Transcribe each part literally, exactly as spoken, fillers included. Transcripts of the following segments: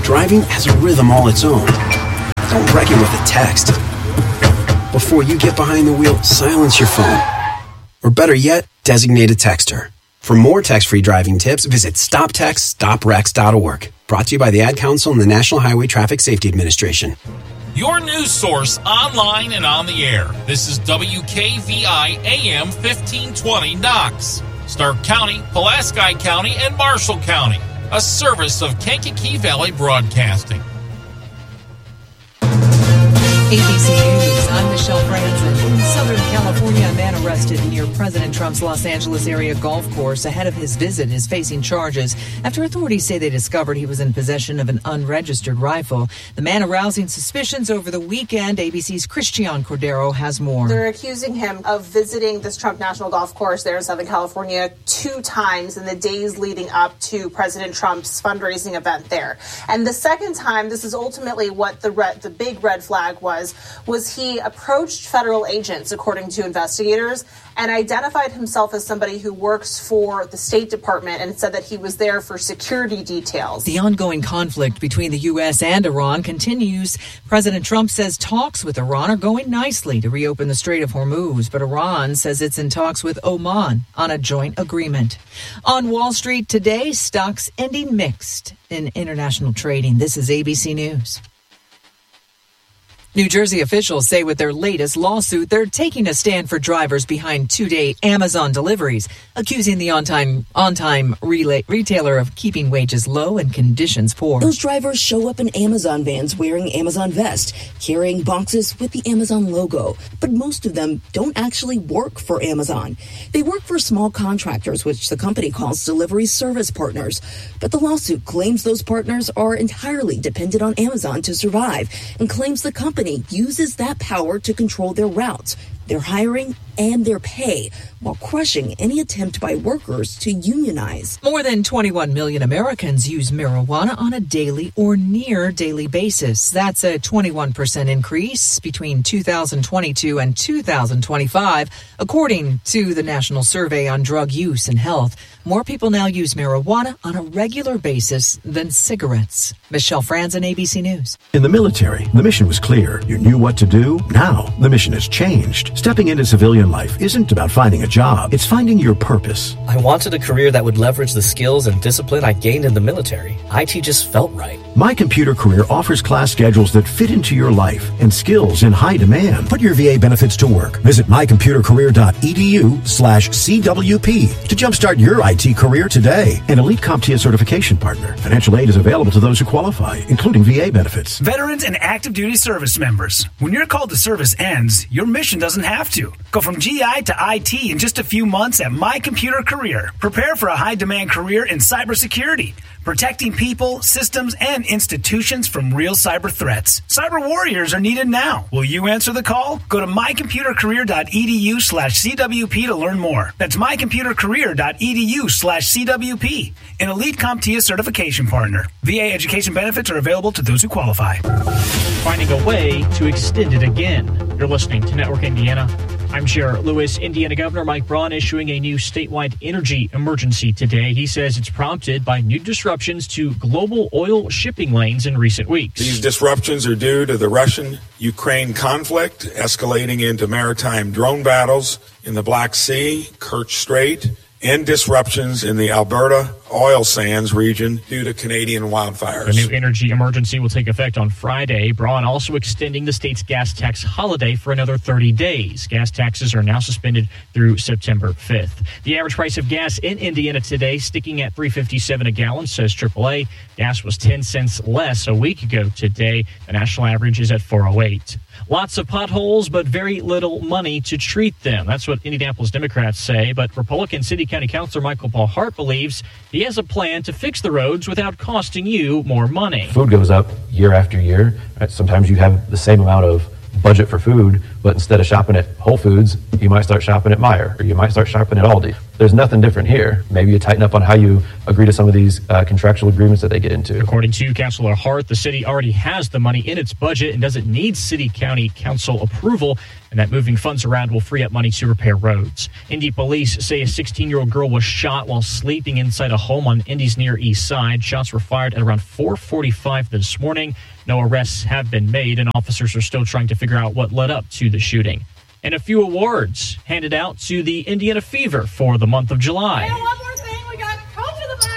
Driving has a rhythm all its own. Don't wreck it with a text. Before you get behind the wheel, silence your phone. Or better yet, designate a texter. For more text-free driving tips, visit stop text stop wrecks dot org. Brought to you by the Ad Council and the National Highway Traffic Safety Administration. Your news source online and on the air. This is W K V I A M fifteen twenty Knox, Stark County, Pulaski County, and Marshall County. A service of Kankakee Valley Broadcasting. A B C News, I'm Michelle Franzen. In Southern California, a man arrested near President Trump's Los Angeles area golf course ahead of his visit is facing charges after authorities say they discovered he was in possession of an unregistered rifle. The man arousing suspicions over the weekend. A B C's Christian Cordero has more. They're accusing him of visiting this Trump National Golf Course there in Southern California two times in the days leading up to President Trump's fundraising event there. And the second time, this is ultimately what the red, the big red flag was. was he approached federal agents, according to investigators, and identified himself as somebody who works for the State Department and said that he was there for security details. The ongoing conflict between the U S and Iran continues. President Trump says talks with Iran are going nicely to reopen the Strait of Hormuz, but Iran says it's in talks with Oman on a joint agreement. On Wall Street today, stocks ending mixed in international trading. This is A B C News. New Jersey officials say with their latest lawsuit, they're taking a stand for drivers behind two-day Amazon deliveries, accusing the on-time on-time relay, retailer of keeping wages low and conditions poor. Those drivers show up in Amazon vans wearing Amazon vest, carrying boxes with the Amazon logo. But most of them don't actually work for Amazon. They work for small contractors, which the company calls delivery service partners. But the lawsuit claims those partners are entirely dependent on Amazon to survive and claims the company uses that power to control their routes, their hiring, and their pay, while crushing any attempt by workers to unionize. More than twenty-one million Americans use marijuana on a daily or near daily basis. That's a twenty-one percent increase between two thousand twenty-two and two thousand twenty-five, according to the National Survey on Drug Use and Health. More people now use marijuana on a regular basis than cigarettes. Michelle Franzen, A B C News. In the military, the mission was clear. You knew what to do. Now, the mission has changed. Stepping into civilian life isn't about finding a job. It's finding your purpose. I wanted a career that would leverage the skills and discipline I gained in the military. I T just felt right. My Computer Career offers class schedules that fit into your life and skills in high demand. Put your V A benefits to work. Visit my computer career dot e d u slash C W P to jumpstart your I T career today. An elite CompTIA certification partner. Financial aid is available to those who qualify, including V A benefits. Veterans and active duty service members. When your call to service ends, your mission doesn't have to. Go from G I to I T in just a few months at My Computer Career. Prepare for a high-demand career in cybersecurity, protecting people, systems, and institutions from real cyber threats. Cyber warriors are needed now. Will you answer the call? Go to my computer career dot e d u slash C W P to learn more. That's my computer career dot e d u slash C W P. An elite CompTIA certification partner. V A education benefits are available to those who qualify. Finding a way to extend it again. You're listening to Network Indiana. I'm Sheriff Lewis. Indiana Governor Mike Braun issuing a new statewide energy emergency today. He says it's prompted by new disruptions to global oil shipping lanes in recent weeks. These disruptions are due to the Russian-Ukraine conflict, escalating into maritime drone battles in the Black Sea, Kerch Strait, and disruptions in the Alberta oil sands region due to Canadian wildfires. The new energy emergency will take effect on Friday. Braun also extending the state's gas tax holiday for another thirty days. Gas taxes are now suspended through September fifth. The average price of gas in Indiana today sticking at three fifty-seven a gallon, says triple A. Gas was ten cents less a week ago today. The national average is at four oh eight. Lots of potholes, but very little money to treat them. That's what Indianapolis Democrats say. But Republican City County Councilor Michael Paul Hart believes he has a plan to fix the roads without costing you more money. Food goes up year after year. Sometimes you have the same amount of budget for food, but instead of shopping at Whole Foods, you might start shopping at Meijer, or you might start shopping at Aldi. there's nothing different here. Maybe you tighten up on how you agree to some of these uh, contractual agreements that they get into. According to Councilor Hart, the city already has the money in its budget and doesn't need city county council approval, and that moving funds around will free up money to repair roads. Indy police say a sixteen-year-old girl was shot while sleeping inside a home on Indy's Near East Side. Shots were fired at around four forty-five this morning. No arrests have been made, and officers are still trying to figure out what led up to the shooting. And a few awards handed out to the Indiana Fever for the month of July. And one more thing, we got Coach of the Month.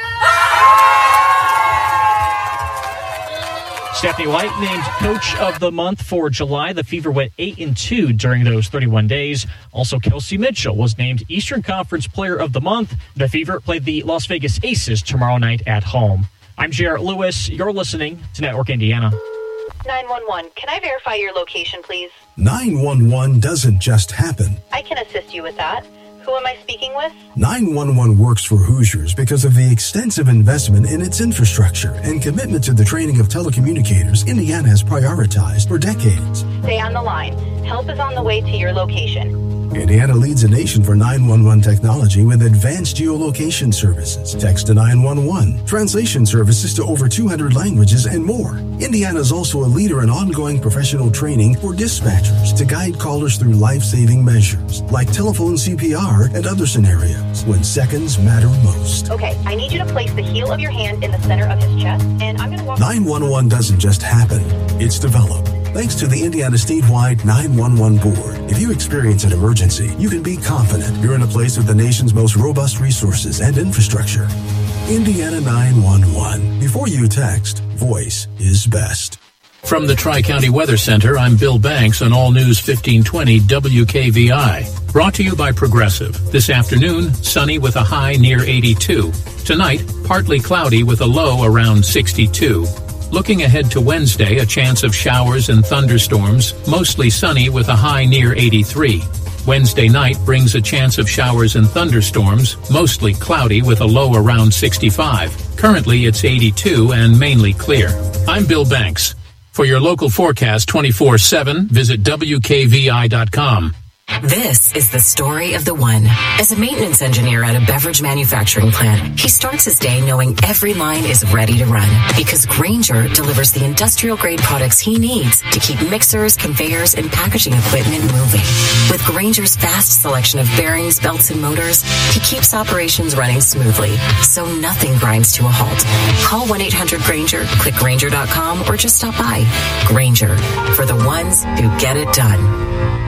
Stephanie White named Coach of the Month for July. The Fever went eight and two during those thirty-one days. Also, Kelsey Mitchell was named Eastern Conference Player of the Month. The Fever played the Las Vegas Aces tomorrow night at home. I'm Jarrett Lewis. You're listening to Network Indiana. nine one one, can I verify your location, please? nine one one doesn't just happen. I can assist you with that. Who am I speaking with? nine one one works for Hoosiers because of the extensive investment in its infrastructure and commitment to the training of telecommunicators Indiana has prioritized for decades. Stay on the line. Help is on the way to your location. Indiana leads the nation for nine one one technology with advanced geolocation services, text to nine one one, translation services to over two hundred languages, and more. Indiana is also a leader in ongoing professional training for dispatchers to guide callers through life-saving measures, like telephone C P R and other scenarios when seconds matter most. Okay, I need you to place the heel of your hand in the center of his chest, and I'm going to walk... nine one one doesn't just happen, it's developed. Thanks to the Indiana Statewide nine one one Board, if you experience an emergency, you can be confident you're in a place with the nation's most robust resources and infrastructure. Indiana nine one one. Before you text, voice is best. From the Tri-County Weather Center, I'm Bill Banks on All News fifteen twenty W K V I. Brought to you by Progressive. This afternoon, sunny with a high near eighty-two. Tonight, partly cloudy with a low around sixty-two. Looking ahead to Wednesday, a chance of showers and thunderstorms, mostly sunny with a high near eighty-three. Wednesday night brings a chance of showers and thunderstorms, mostly cloudy with a low around sixty-five. Currently, it's eighty-two and mainly clear. I'm Bill Banks. For your local forecast twenty-four seven, visit W K V I dot com. This is the story of the one. As a maintenance engineer at a beverage manufacturing plant, he starts his day knowing every line is ready to run because Grainger delivers the industrial-grade products he needs to keep mixers, conveyors, and packaging equipment moving. With Grainger's vast selection of bearings, belts, and motors, he keeps operations running smoothly, so nothing grinds to a halt. Call one eight hundred Grainger, click Grainger dot com, or just stop by. Grainger, for the ones who get it done.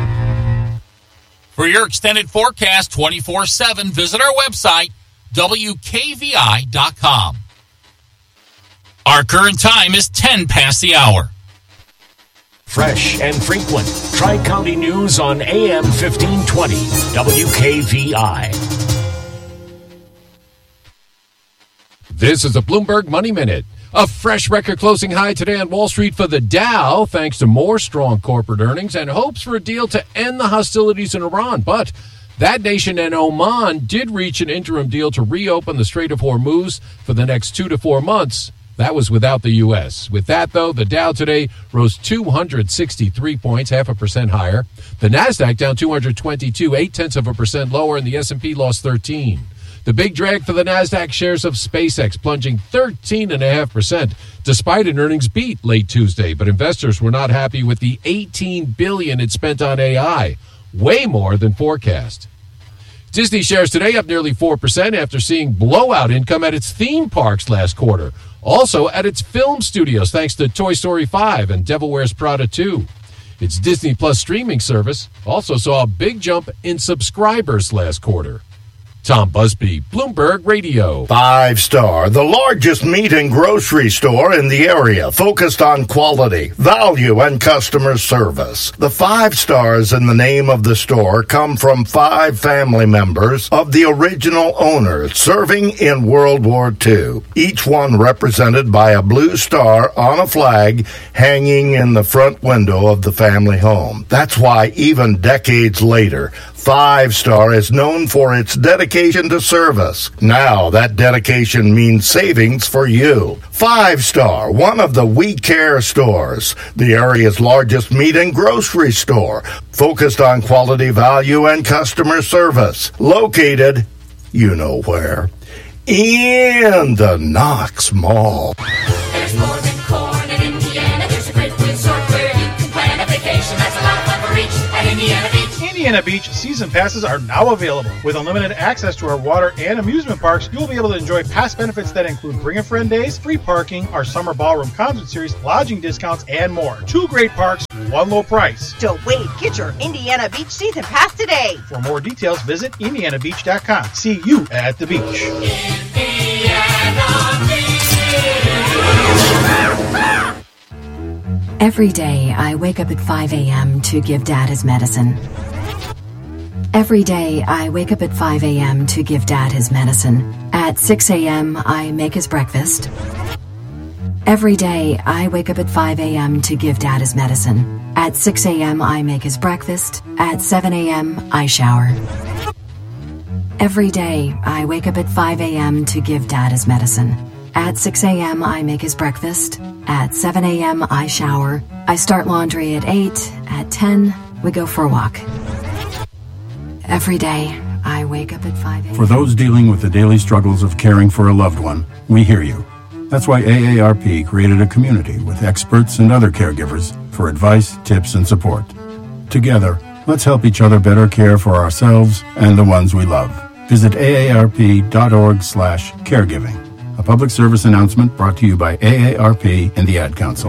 For your extended forecast twenty-four seven, visit our website, W K V I dot com. Our current time is ten past the hour. Fresh and frequent. Tri-County News on A M fifteen twenty, W K V I. This is a Bloomberg Money Minute. A fresh record closing high today on Wall Street for the Dow, thanks to more strong corporate earnings and hopes for a deal to end the hostilities in Iran. But that nation and Oman did reach an interim deal to reopen the Strait of Hormuz for the next two to four months. That was without the U S. With that, though, the Dow today rose two hundred sixty-three points, half a percent higher. The Nasdaq down two hundred twenty-two, eight-tenths of a percent lower, and the S and P lost thirteen. The big drag for the Nasdaq shares of SpaceX plunging thirteen point five percent despite an earnings beat late Tuesday. But investors were not happy with the eighteen billion dollars it spent on A I, way more than forecast. Disney shares today up nearly four percent after seeing blowout income at its theme parks last quarter. Also at its film studios, thanks to Toy Story five and Devil Wears Prada two. Its Disney Plus streaming service also saw a big jump in subscribers last quarter. Tom Busby, Bloomberg Radio. Five Star, the largest meat and grocery store in the area, focused on quality, value, and customer service. The five stars in the name of the store come from five family members of the original owner serving in World War Two, each one represented by a blue star on a flag hanging in the front window of the family home. That's why even decades later, Five Star is known for its dedication to service. Now that dedication means savings for you. Five Star, one of the We Care stores, the area's largest meat and grocery store, focused on quality, value, and customer service. Located you know where. In the Knox Mall. There's more than corn in Indiana. There's a great resort where you can plan a vacation. That's a lot of fun for each at Indiana Beach. Indiana Beach season passes are now available. With unlimited access to our water and amusement parks, you'll be able to enjoy past benefits that include Bring a Friend Days, free parking, our summer ballroom concert series, lodging discounts, and more. Two great parks, one low price. Don't wait. Get your Indiana Beach season pass today. For more details, visit indiana beach dot com. See you at the beach. Indiana Beach. Every day, I wake up at five a.m. to give Dad his medicine. Every day, I wake up at five a.m. to give Dad his medicine. At six a.m., I make his breakfast. Every day, I wake up at five a.m. to give Dad his medicine. At six a.m., I make his breakfast. At seven a.m., I shower. Every day, I wake up at five a.m. to give Dad his medicine. At six a.m., I make his breakfast. At seven a.m., I shower. I start laundry at eight. At ten, we go for a walk. Every day, I wake up at five a.m. For those dealing with the daily struggles of caring for a loved one, we hear you. That's why A A R P created a community with experts and other caregivers for advice, tips, and support. Together, let's help each other better care for ourselves and the ones we love. Visit A A R P dot org slash caregiving. A public service announcement brought to you by A A R P and the Ad Council.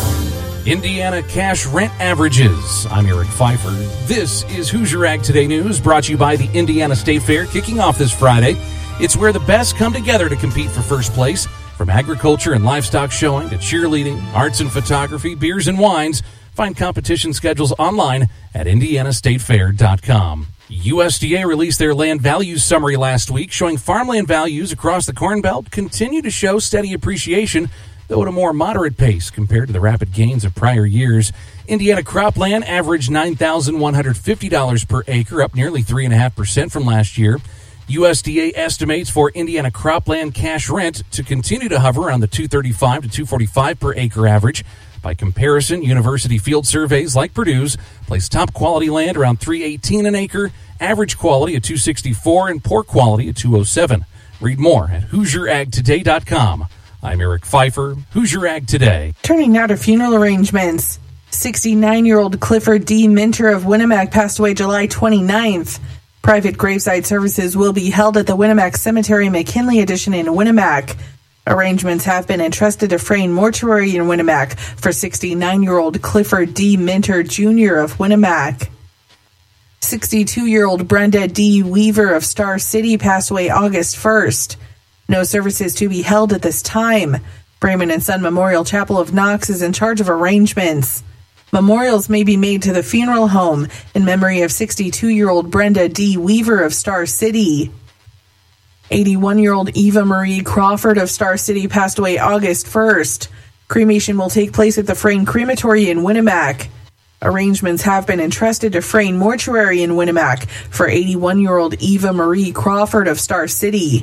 Indiana cash rent averages. I'm Eric Pfeiffer. This is Hoosier Ag Today News, brought to you by the Indiana State Fair, kicking off this Friday. It's where the best come together to compete for first place. From agriculture and livestock showing to cheerleading, arts and photography, beers and wines. Find competition schedules online at indiana state fair dot com. U S D A released their land values summary last week, showing farmland values across the Corn Belt continue to show steady appreciation, though at a more moderate pace compared to the rapid gains of prior years. Indiana cropland averaged nine thousand one hundred fifty dollars per acre, up nearly three point five percent from last year. U S D A estimates for Indiana cropland cash rent to continue to hover around the two thirty-five to two forty-five per acre average. By comparison, university field surveys like Purdue's place top quality land around three eighteen an acre, average quality at two sixty-four, and poor quality at two oh seven. Read more at hoosier ag today dot com. I'm Eric Pfeiffer, Hoosier Ag Today. Turning now to funeral arrangements. sixty-nine-year-old Clifford D. Minter of Winnemac passed away July twenty-ninth. Private graveside services will be held at the Winnemac Cemetery McKinley Edition in Winnemac. Arrangements have been entrusted to Frayne Mortuary in Winnemac for sixty-nine-year-old Clifford D. Minter Junior of Winnemac. sixty-two-year-old Brenda D. Weaver of Star City passed away August first. No services to be held at this time. Brayman and Son Memorial Chapel of Knox is in charge of arrangements. Memorials may be made to the funeral home in memory of sixty-two-year-old Brenda D. Weaver of Star City. eighty-one-year-old Eva Marie Crawford of Star City passed away August first. Cremation will take place at the Frayne Crematory in Winnemac. Arrangements have been entrusted to Frayne Mortuary in Winnemac for eighty-one-year-old Eva Marie Crawford of Star City.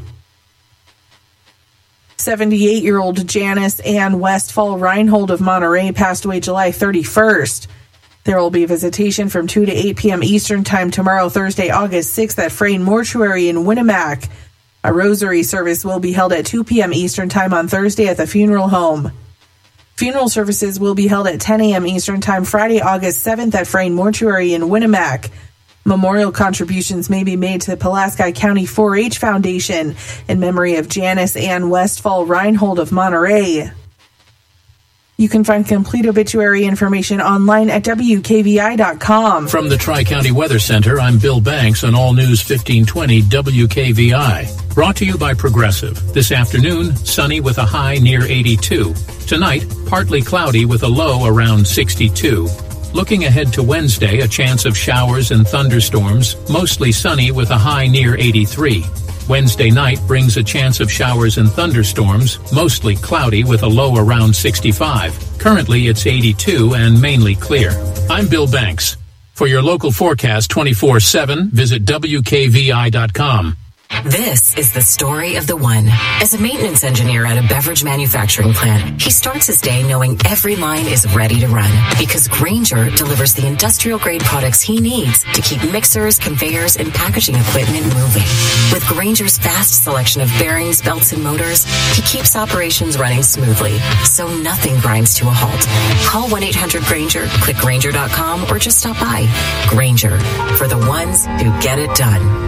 seventy-eight-year-old Janice Ann Westfall Reinhold of Monterey passed away July thirty-first. There will be visitation from two to eight p.m. Eastern Time tomorrow, Thursday, August sixth at Frayne Mortuary in Winnemac. A rosary service will be held at two p.m. Eastern Time on Thursday at the funeral home. Funeral services will be held at ten a.m. Eastern Time Friday, August seventh at Frayne Mortuary in Winnemac. Memorial contributions may be made to the Pulaski County four H Foundation in memory of Janice Ann Westfall Reinhold of Monterey. You can find complete obituary information online at W K V I dot com. From the Tri-County Weather Center, I'm Bill Banks on All News fifteen twenty W K V I. Brought to you by Progressive. This afternoon, sunny with a high near eighty-two. Tonight, partly cloudy with a low around sixty-two. Looking ahead to Wednesday, a chance of showers and thunderstorms, mostly sunny with a high near eighty-three. Wednesday night brings a chance of showers and thunderstorms, mostly cloudy with a low around sixty-five. Currently, it's eighty-two and mainly clear. I'm Bill Banks. For your local forecast twenty-four seven, visit W K V I dot com. This is the story of the one. As a maintenance engineer at a beverage manufacturing plant, he starts his day knowing every line is ready to run because Grainger delivers the industrial-grade products he needs to keep mixers, conveyors, and packaging equipment moving. With Grainger's vast selection of bearings, belts, and motors, he keeps operations running smoothly, so nothing grinds to a halt. Call one eight hundred Grainger, click Grainger dot com, or just stop by. Grainger, for the ones who get it done.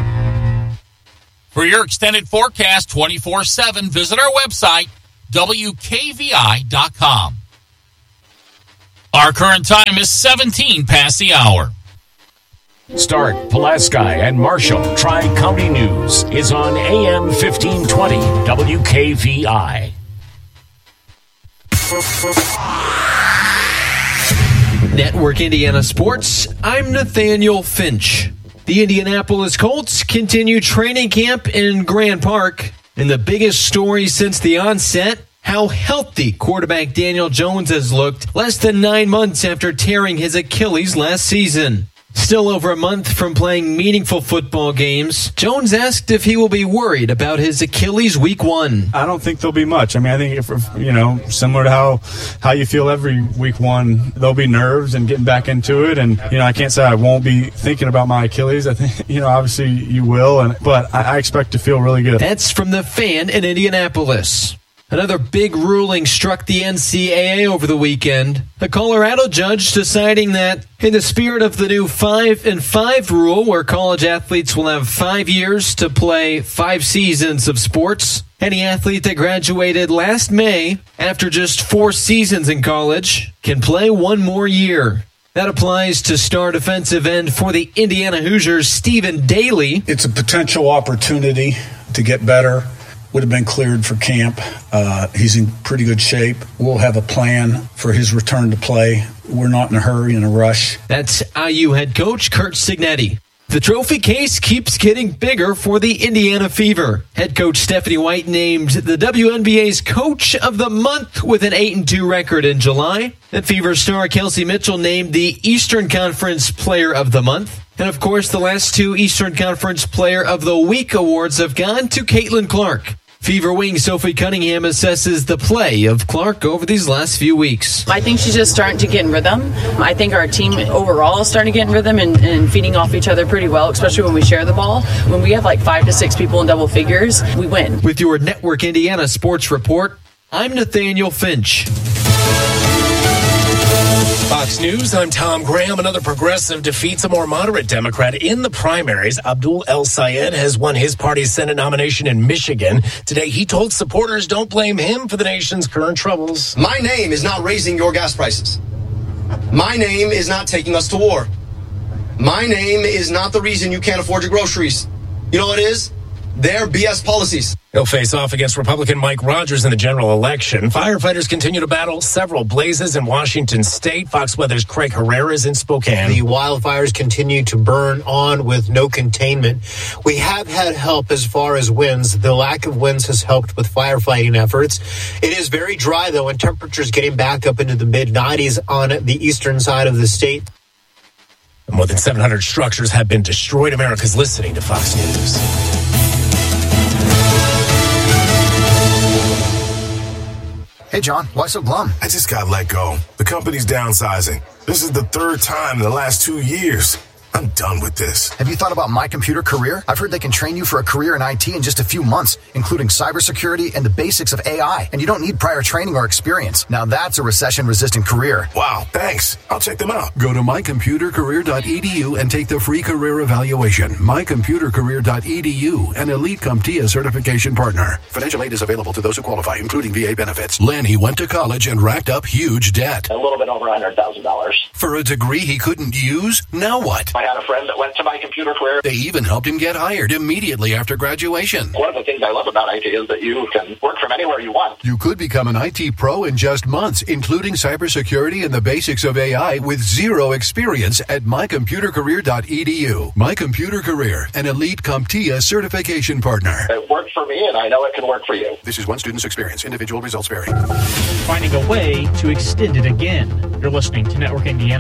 For your extended forecast twenty-four seven, visit our website, W K V I dot com. Our current time is seventeen past the hour. Stark, Pulaski, and Marshall Tri-County News is on A M fifteen twenty W K V I. Network Indiana Sports, I'm Nathaniel Finch. The Indianapolis Colts continue training camp in Grand Park. And the biggest story since the onset, how healthy quarterback Daniel Jones has looked less than nine months after tearing his Achilles last season. Still over a month from playing meaningful football games, Jones asked if he will be worried about his Achilles week one. I don't think there'll be much. I mean, I think, if, if, you know, similar to how, how you feel every week one, there'll be nerves and getting back into it. And, you know, I can't say I won't be thinking about my Achilles. I think, you know, obviously you will, and but I, I expect to feel really good. That's from the Fan in Indianapolis. Another big ruling struck the N C double A over the weekend. A Colorado judge deciding that in the spirit of the new five and five rule, where college athletes will have five years to play five seasons of sports, any athlete that graduated last May after just four seasons in college can play one more year. That applies to star defensive end for the Indiana Hoosiers, Stephen Daly. It's a potential opportunity to get better. Would have been cleared for camp. Uh, he's in pretty good shape. We'll have a plan for his return to play. We're not in a hurry, in a rush. That's I U head coach Curt Cignetti. The trophy case keeps getting bigger for the Indiana Fever. Head coach Stephanie White named the W N B A's Coach of the Month with an eight and two record in July. And Fever star Kelsey Mitchell named the Eastern Conference Player of the Month. And of course, the last two Eastern Conference Player of the Week awards have gone to Caitlin Clark. Fever wing Sophie Cunningham assesses the play of Clark over these last few weeks. I think she's just starting to get in rhythm. I think our team overall is starting to get in rhythm and, and feeding off each other pretty well, especially when we share the ball. When we have like five to six people in double figures, we win. With your Network Indiana Sports Report, I'm Nathaniel Finch. Fox News, I'm Tom Graham. Another progressive defeats a more moderate Democrat in the primaries. Abdul El-Sayed has won his party's Senate nomination in Michigan. Today, he told supporters don't blame him for the nation's current troubles. My name is not raising your gas prices. My name is not taking us to war. My name is not the reason you can't afford your groceries. You know what it is? Their B S policies. He'll face off against Republican Mike Rogers in the general election. Firefighters continue to battle several blazes in Washington state. Fox Weather's Craig Herrera is in Spokane. The wildfires continue to burn on with no containment. We have had help as far as winds. The lack of winds has helped with firefighting efforts. It is very dry, though, and temperatures getting back up into the mid nineties on the eastern side of the state. More than seven hundred structures have been destroyed. America's listening to Fox News. Hey, John, why so glum? I just got let go. The company's downsizing. This is the third time in the last two years. I'm done with this. Have you thought about My Computer Career? I've heard they can train you for a career in I T in just a few months, including cybersecurity and the basics of A I. And you don't need prior training or experience. Now that's a recession-resistant career. Wow, thanks. I'll check them out. Go to my computer career dot e d u and take the free career evaluation. my computer career dot e d u, an Elite CompTIA certification partner. Financial aid is available to those who qualify, including V A benefits. Lanny went to college and racked up huge debt. A little bit over one hundred thousand dollars. For a degree he couldn't use? Now what? I had a friend that went to My Computer Career. They even helped him get hired immediately after graduation. One of the things I love about I T is that you can work from anywhere you want. You could become an I T pro in just months, including cybersecurity and the basics of A I with zero experience at my computer career dot e d u. My Computer Career, an Elite CompTIA certification partner. It worked for me, and I know it can work for you. This is one student's experience. Individual results vary. Finding a way to extend it again. You're listening to Network Indiana.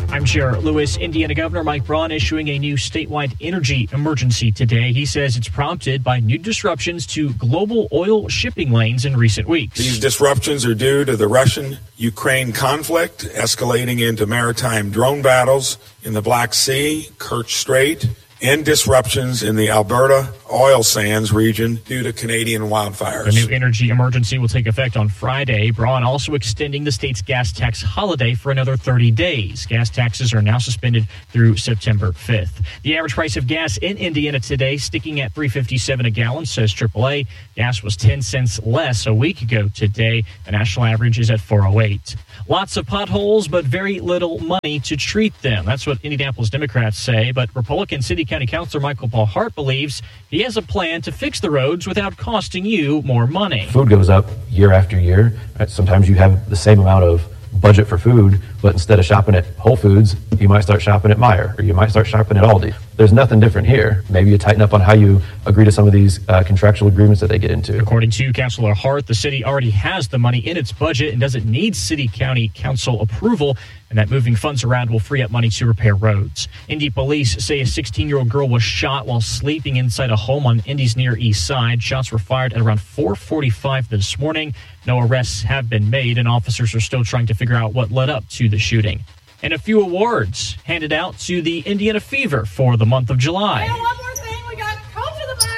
I'm Jarrett Lewis. Indiana Governor Mike Braun issuing a new statewide energy emergency today. He says it's prompted by new disruptions to global oil shipping lanes in recent weeks. These disruptions are due to the Russian-Ukraine conflict, escalating into maritime drone battles in the Black Sea, Kerch Strait, and disruptions in the Alberta oil sands region due to Canadian wildfires. The new energy emergency will take effect on Friday. Braun also extending the state's gas tax holiday for another thirty days. Gas taxes are now suspended through September fifth. The average price of gas in Indiana today sticking at three fifty-seven a gallon, says triple A. Gas was ten cents less a week ago today. The national average is at four oh eight. Lots of potholes, but very little money to treat them. That's what Indianapolis Democrats say. But Republican City County Councilor Michael Paul Hart believes he has a plan to fix the roads without costing you more money. Food goes up year after year. Right? Sometimes you have the same amount of budget for food, but instead of shopping at Whole Foods, you might start shopping at Meijer, or you might start shopping at Aldi. There's nothing different here. Maybe you tighten up on how you agree to some of these uh, contractual agreements that they get into. According to Councilor Hart, the city already has the money in its budget and doesn't need city county council approval, and that moving funds around will free up money to repair roads. Indy police say a sixteen-year-old girl was shot while sleeping inside a home on Indy's Near East Side. Shots were fired at around four forty-five this morning. No arrests have been made, and officers are still trying to figure out what led up to the shooting. And a few awards handed out to the Indiana Fever for the month of July. And one more thing, we got Coach of the Month.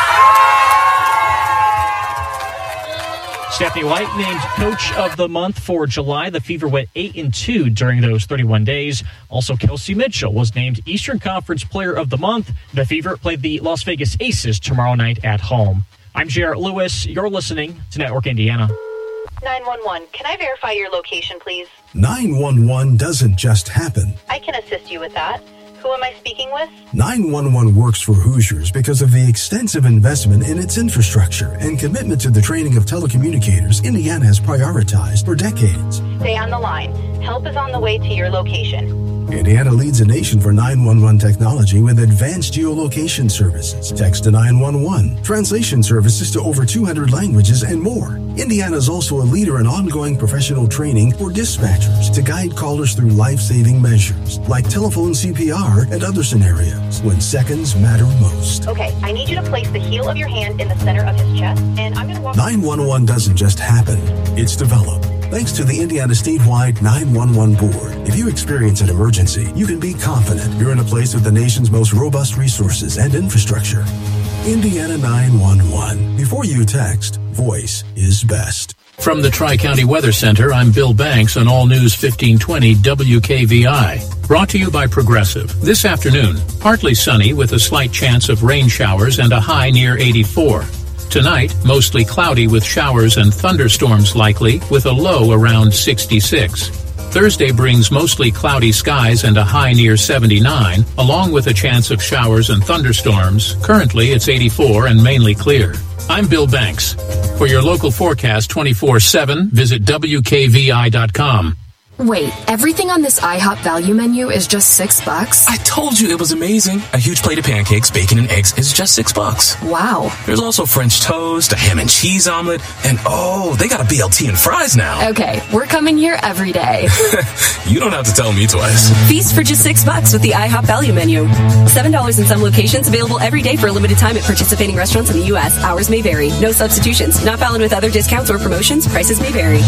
Stephanie White named Coach of the Month for July. The Fever went eight and two during those thirty-one days. Also, Kelsey Mitchell was named Eastern Conference Player of the Month. The Fever played the Las Vegas Aces tomorrow night at home. I'm Jarrett Lewis. You're listening to Network Indiana. nine one one, can I verify your location, please? nine one one doesn't just happen. I can assist you with that. Who am I speaking with? nine one one works for Hoosiers because of the extensive investment in its infrastructure and commitment to the training of telecommunicators Indiana has prioritized for decades. Stay on the line. Help is on the way to your location. Indiana leads the nation for nine one one technology with advanced geolocation services, text to nine one one, translation services to over two hundred languages, and more. Indiana is also a leader in ongoing professional training for dispatchers to guide callers through life-saving measures like telephone C P R and other scenarios when seconds matter most. Okay, I need you to place the heel of your hand in the center of his chest, and I'm going to walk... nine one one doesn't just happen. It's developed. Thanks to the Indiana Statewide nine one one Board. If you experience an emergency, you can be confident you're in a place with the nation's most robust resources and infrastructure. Indiana nine one one. Before you text, voice is best. From the Tri-County Weather Center, I'm Bill Banks on All News fifteen twenty W K V I. Brought to you by Progressive. This afternoon, partly sunny with a slight chance of rain showers and a high near eighty-four. Tonight, mostly cloudy with showers and thunderstorms likely, with a low around sixty-six. Thursday brings mostly cloudy skies and a high near seventy-nine, along with a chance of showers and thunderstorms. Currently, it's eighty-four and mainly clear. I'm Bill Banks. For your local forecast twenty-four seven, visit W K V I dot com. Wait, everything on this IHOP value menu is just six bucks? I told you it was amazing. A huge plate of pancakes, bacon, and eggs is just six bucks. Wow. There's also French toast, a ham and cheese omelet, and oh, they got a B L T and fries now. Okay, we're coming here every day. You don't have to tell me twice. Feast for just six bucks with the IHOP value menu. Seven dollars in some locations, available every day for a limited time at participating restaurants in the U S. Hours may vary. No substitutions. Not valid with other discounts or promotions. Prices may vary.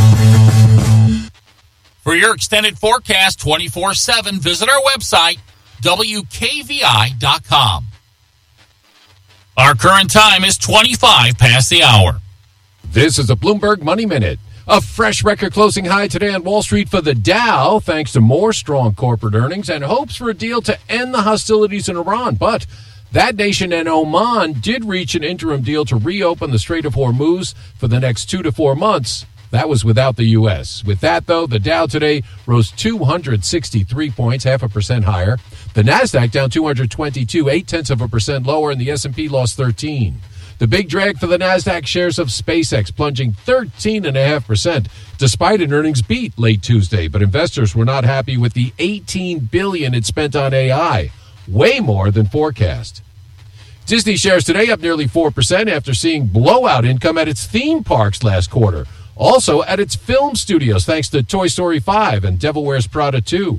For your extended forecast twenty-four seven, visit our website, W K V I dot com. Our current time is twenty-five past the hour. This is a Bloomberg Money Minute. A fresh record closing high today on Wall Street for the Dow, thanks to more strong corporate earnings and hopes for a deal to end the hostilities in Iran. But that nation and Oman did reach an interim deal to reopen the Strait of Hormuz for the next two to four months. That was without the U S. With that, though, the Dow today rose two hundred sixty-three points, half a percent higher. The Nasdaq down two hundred twenty-two, eight-tenths of a percent lower, and the S and P lost thirteen. The big drag for the Nasdaq shares of SpaceX plunging thirteen point five percent, despite an earnings beat late Tuesday. But investors were not happy with the eighteen billion dollars it spent on A I, way more than forecast. Disney shares today up nearly four percent after seeing blowout income at its theme parks last quarter. Also at its film studios, thanks to Toy Story five and Devil Wears Prada two.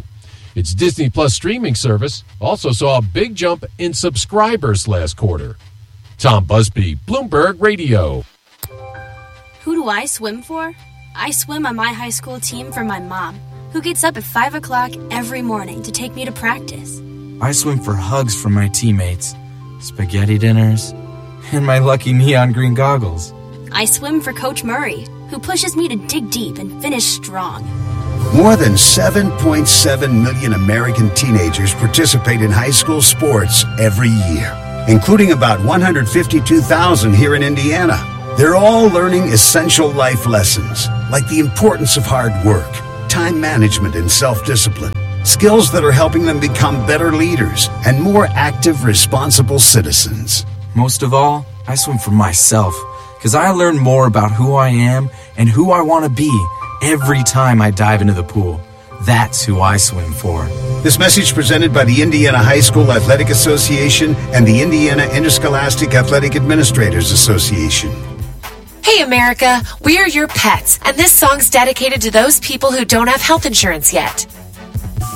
Its Disney Plus streaming service also saw a big jump in subscribers last quarter. Tom Busby, Bloomberg Radio. Who do I swim for? I swim on my high school team for my mom, who gets up at five o'clock every morning to take me to practice. I swim for hugs from my teammates, spaghetti dinners, and my lucky neon green goggles. I swim for Coach Murray, who pushes me to dig deep and finish strong. More than seven point seven million American teenagers participate in high school sports every year, including about one hundred fifty-two thousand here in Indiana. They're all learning essential life lessons, like the importance of hard work, time management, and self-discipline. Skills that are helping them become better leaders and more active, responsible citizens. Most of all, I swim for myself, because I learn more about who I am and who I want to be every time I dive into the pool. That's who I swim for. This message presented by the Indiana High School Athletic Association and the Indiana Interscholastic Athletic Administrators Association. Hey America, we are your pets, and this song's dedicated to those people who don't have health insurance yet.